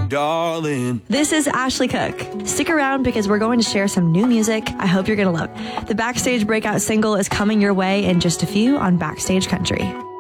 darling. This is Ashley Cook. Stick around because we're going to share some new music I hope you're going to love. The Backstage breakout single is coming your way in just a few on Backstage Country.